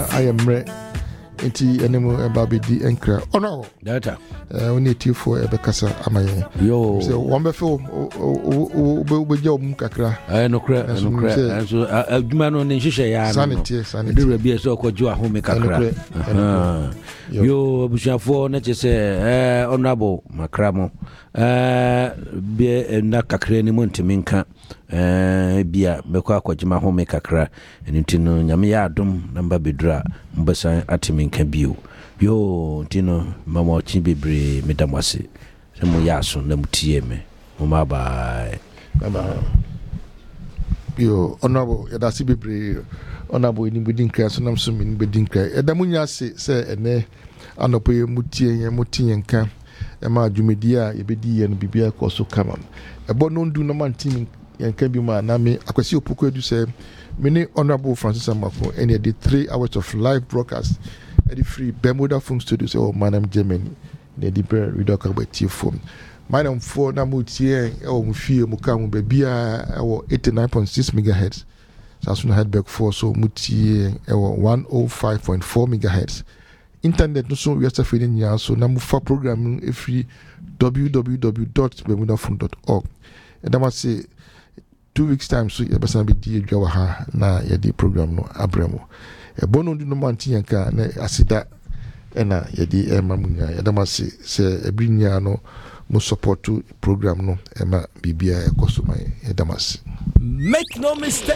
I am ready. Enti enemu ebabedi enkra ono data oni tifo ebekasa amaye yo so won feel obeje om kakra no kra so aduma no ne hihye ya no sanity de rabia so okojo ahome kakra yo abushafo na chese honorable makramo bia na kakra ni montiminka bia beko akojima home kakra enitino nyame ya adom namba bedura mbasa atiminka bio yo ntino mama ochi bebre medamwase semo yaso na mutie me mama bye yo honorable yadasi bebre honorable ni bedinka so nam so mi bedinka edamunya se ene anopoye mutie nka ema adwumedi a yebedi ye no bibia koso kama ebo no ndu no mantim yanka bi ma na me akwasi opoku edu se mini honorable Francis Amako and he did 3 hours of live broadcast at the free Bermuda Film Studios or Manam Germany the deeper redoka by phone Manam 4 na mutie o mfie mukamu bebia 89.6 megahertz so as soon head back 4 so mutie 105.4 megahertz internet no so we are feeling ya so na mufa programming free www.bermudafilm.org and I must say 2 weeks time so you better be di dwa ha na ye di program no abramo e bono ndu no manti yanka na asida na ye di mamunya ya dama se ebrinya no mo support program no e ma bibia e kosoma ye dama. Make no mistake.